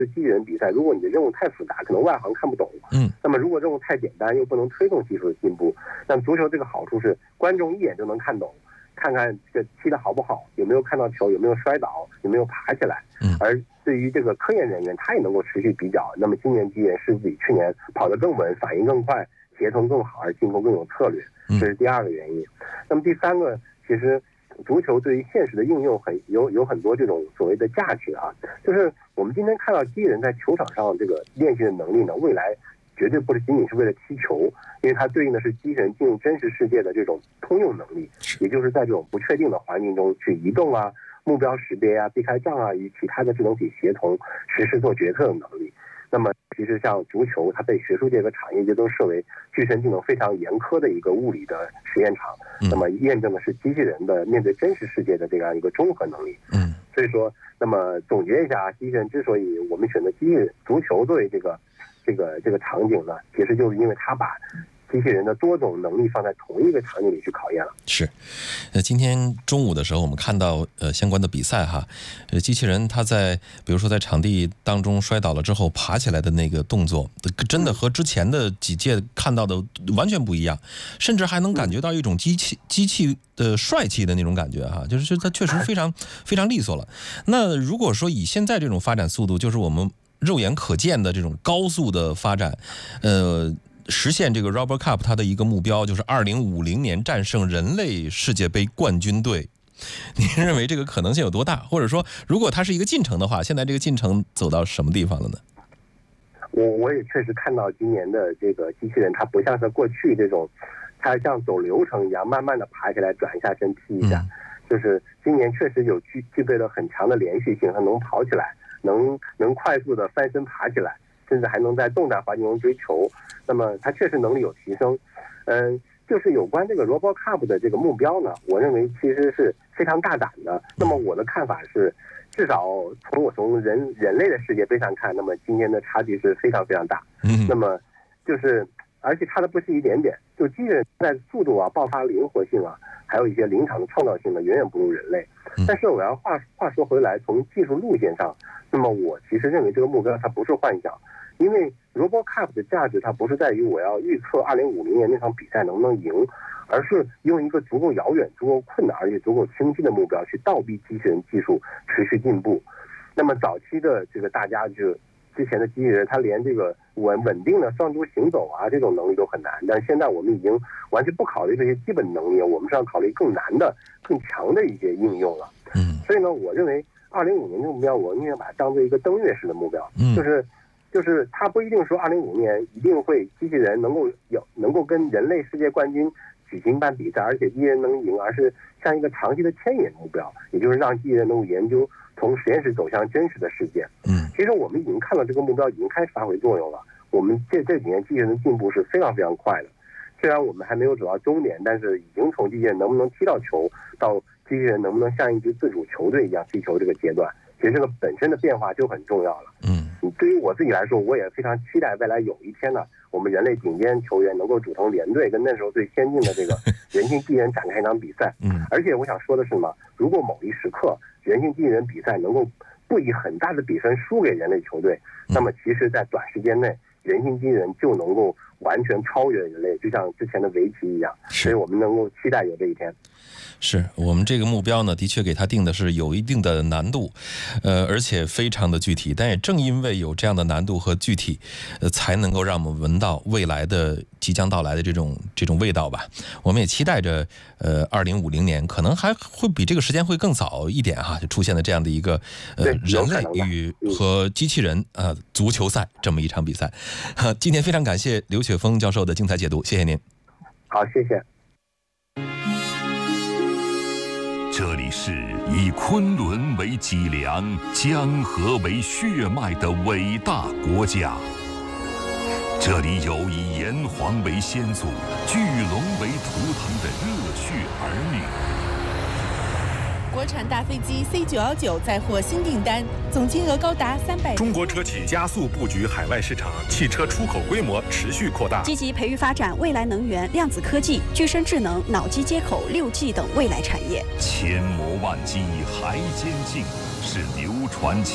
机器人比赛，如果你的任务太复杂，可能外行看不懂。那么如果任务太简单，又不能推动技术的进步。那么足球这个好处是，观众一眼就能看懂，看看这个踢得好不好，有没有看到球，有没有摔倒，有没有爬起来。而对于这个科研人员，他也能够持续比较。那么今年机器人是比去年跑得更稳，反应更快，协同更好，而进攻更有策略。这是第二个原因。那么第三个，其实足球对于现实的应用有很多这种所谓的价值啊，就是我们今天看到机器人在球场上这个练习的能力呢，未来绝对不是仅仅是为了踢球，因为它对应的是机器人进入真实世界的这种通用能力，也就是在这种不确定的环境中去移动啊、目标识别啊、避开障碍与其他的智能体协同、实时做决策的能力。那么其实像足球，它被学术界和产业界都视为具身技能非常严苛的一个物理的实验场。那么验证的是机器人的面对真实世界的这样一个综合能力。所以说，那么总结一下，机器人之所以我们选择足球作为这个场景呢，其实就是因为它把机器人的多种能力放在同一个场景里去考验了。 是，今天中午的时候我们看到相关的比赛哈，机器人它在比如说在场地当中摔倒了之后爬起来的那个动作，真的和之前的几届看到的完全不一样，甚至还能感觉到一种机器的帅气的那种感觉哈，就是它确实非常非常利索了。那如果说以现在这种发展速度，就是我们肉眼可见的这种高速的发展，实现这个 RoboCup 它的一个目标就是2050年战胜人类世界杯冠军队。您认为这个可能性有多大？或者说，如果它是一个进程的话，现在这个进程走到什么地方了呢？ 我也确实看到今年的这个机器人，它不像是过去这种，它像走流程一样，慢慢的爬起来，转一下身，踢一下。就是今年确实具备了很强的连续性，它能跑起来，能快速的翻身爬起来，甚至还能在动态环境中追求。那么它确实能力有提升。就是有关这个 RoboCup 的这个目标呢，我认为其实是非常大胆的。那么我的看法是，至少从人类的世界杯上看，那么今天的差距是非常非常大。那么就是而且差的不是一点点，就机器人在速度啊、爆发灵活性啊，还有一些临场的创造性呢，远远不如人类。但是我要话说回来，从技术路线上，那么我其实认为这个目标它不是幻想，因为 RoboCup 的价值它不是在于我要预测2050年那场比赛能不能赢，而是用一个足够遥远、足够困难而且足够清晰的目标去倒逼机器人技术持续进步。那么早期的这个大家就之前的机器人，它连这个稳定的双足行走啊这种能力都很难，但是现在我们已经完全不考虑这些基本能力，我们是要考虑更难的、更强的一些应用了。所以呢，我认为2050年的目标，我宁愿把它当做一个登月式的目标，就是它不一定说2050年一定会机器人能够跟人类世界冠军举行一般比赛，而且机器人能赢，而是像一个长期的牵引目标，也就是让机器人能够研究从实验室走向真实的世界。其实我们已经看到这个目标已经开始发挥作用了。我们这几年机器人的进步是非常非常快的，虽然我们还没有走到终点，但是已经从机器人能不能踢到球到机器人能不能像一支自主球队一样踢球这个阶段，其实这个本身的变化就很重要了。对于我自己来说，我也非常期待未来有一天呢，我们人类顶尖球员能够组成联队，跟那时候最先进的这个人形机器人展开一场比赛。而且我想说的是什么？如果某一时刻人形机器人比赛能够不以很大的比分输给人类球队，那么其实在短时间内人形机器人就能够完全超越人类，就像之前的围棋一样。所以我们能够期待有这一天。 是我们这个目标呢，的确给它定的是有一定的难度，而且非常的具体。但也正因为有这样的难度和具体，才能够让我们闻到未来的即将到来的这种味道吧。我们也期待着，2050年可能还会比这个时间会更早一点哈，就出现了这样的一个人类和机器人足球赛这么一场比赛。今天非常感谢刘雪峰教授的精彩解读，谢谢您。 好，谢谢。 这里是以昆仑为脊梁、江河为血脉的伟大国家。这里有以炎黄为先祖、巨龙为图腾的热血儿女。 国产大飞机 C919 再获新订单，总金额高达300。 中国车企加速布局海外市场，汽车出口规模持续扩大， 积极培育发展未来能源、量子科技、具身智能、脑机接口、6G 等未来产业。 千磨万击还坚劲，是流传